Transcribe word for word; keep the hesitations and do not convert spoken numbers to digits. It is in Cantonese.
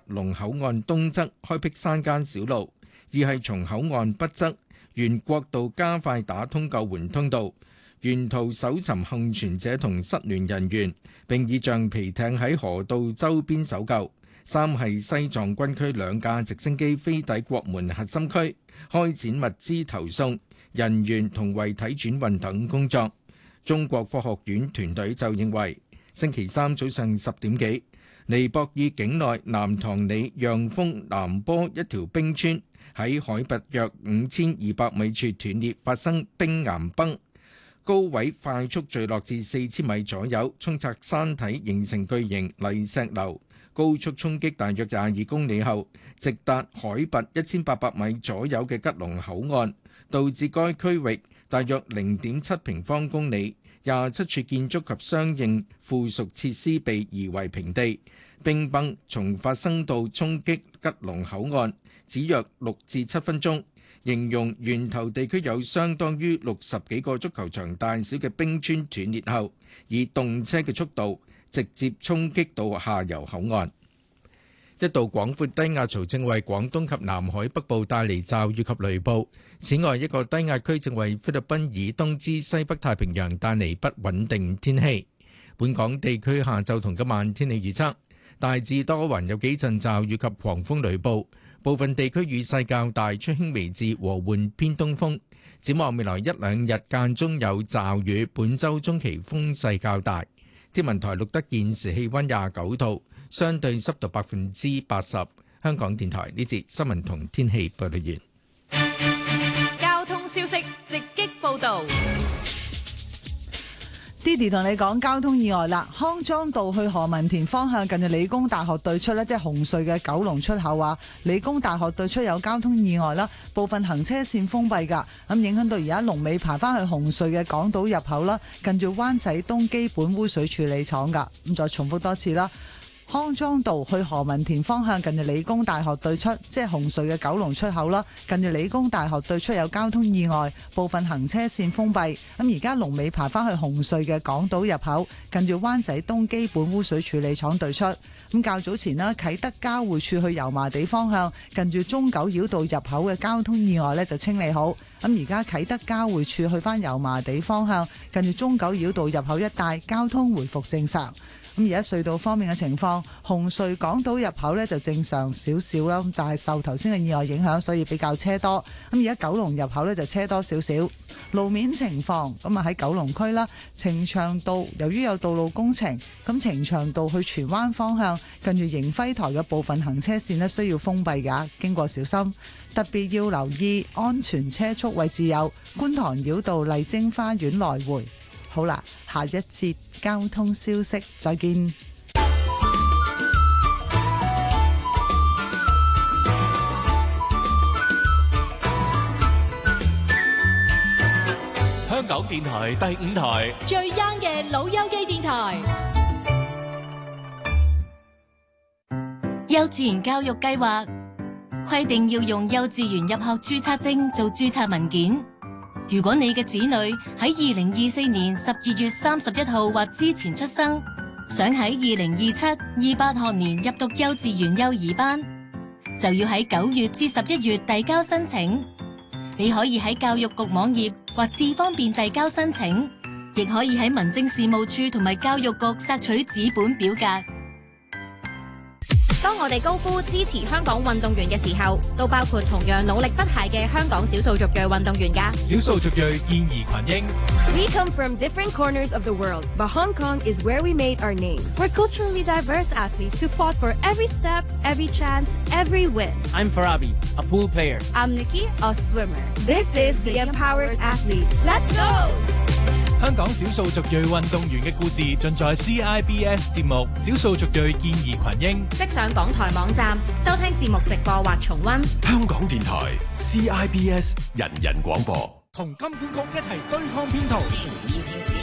龍口岸東側開闢山間小路，二係從口岸北側沿國道加快打通救援通道，沿途搜尋幸存者同失聯人員，並以橡皮艇喺河道周邊搜救。三係西藏軍區兩架直升機飛抵國門核心區，開展物資投送、人員同遺體轉運等工作。中國科學院團隊就認為，星期三早上十點幾，尼泊爾境內南唐里讓峰南坡一條冰川喺海拔約五千二百米處斷裂，發生冰岩崩，高位快速墜落至四千米左右，沖刷山體形成巨型泥石流，高速衝擊大約廿二公里後，直達海拔一千八百米左右嘅吉隆口岸，導致該區域大約零點七平方公里，廿七處建築及相應附屬設施被夷為平地。冰崩從發生到衝擊吉隆口岸只約六至七分鐘，形容源頭地區有相當於六十幾個足球場大小嘅冰川斷裂後，以動車嘅速度直接衝擊到下游口岸。一道廣闊低壓槽正為廣東及南海北部帶嚟驟雨及雷暴。此外，一個低壓區正為菲律賓以東至西北太平洋帶嚟不穩定天氣。本港地區下晝同今晚天氣預測，大致多雲，有幾陣驟雨及狂風雷暴，部分地區雨勢較大，吹輕微至和緩偏東風。展望未來一兩日間中有驟雨，本週中期風勢較大。天文台錄得現時氣溫廿九度，相對濕度百分之八十。香港電台呢節新聞同天氣報道完。 交通消息直擊報道。 Didi 同你講交通意外啦，康莊道去何文田方向近住理工大學對出呢，即係紅隧嘅九龍出口啊，理工大學對出有交通意外啦，部分行車線封閉噶，咁影響到而家龍尾排翻去紅隧嘅港島入口啦，近住灣仔東基本污水處理廠噶，咁再重複多次啦。康莊道去何文田方向近住理工大學對出，即係紅隧嘅九龍出口啦，近住理工大學對出有交通意外，部分行車線封閉。咁而家龍尾排翻去紅隧嘅港島入口，近住灣仔東基本污水處理廠對出。咁較早前啦，啟德交匯處去油麻地方向，近住中九繞道入口嘅交通意外呢就清理好。咁而家啟德交匯處去翻油麻地方向，近住中九繞道入口一帶交通回復正常。咁而家隧道方面嘅情況，紅隧港島入口呢就正常少少啦，但係受頭先嘅意外影響，所以比較車多。咁而家九龍入口呢就車多少少。路面情況，咁啊喺九龍區啦，呈祥道由於有道路工程，咁呈祥道去荃灣方向，近住迎輝台嘅部分行車線呢需要封閉㗎，經過小心。特別要留意安全車速位置有觀塘繞道麗晶花園來回。好啦，下一節交通消息，再見。 香港電台第五台最 young 嘅老友記電台。 幼稚園教育計劃規定要用幼稚園入學註冊證做註冊文件。如果你嘅子女喺二零二四年十二月三十一號或之前出生，想喺二零二七二八學年入讀幼稚園幼兒班，就要喺九月至十一月遞交申請。你可以喺教育局網頁或智方便遞交申請，亦可以喺民政事務處同埋教育局索取紙本表格。 當我哋高呼支持香港運動員嘅時候，都包括同樣努力不懈嘅香港少數族裔運動員㗎。 少數族裔健兒群英。 We come from different corners of the world, but Hong Kong is where we made our name. We're culturally diverse athletes who fought for every step, every chance, every win. I'm Farabi, a pool player. I'm Nikki, a swimmer. This is the Empowered Athlete. Let's go! 香港少數族裔運動員嘅故事盡在 C I B S 節目《少數族裔健兒群英》， 即上港台網站收聽節目直播或重溫。 香港電台 C I B S 人人廣播， 同金管局一齊對抗騙徒。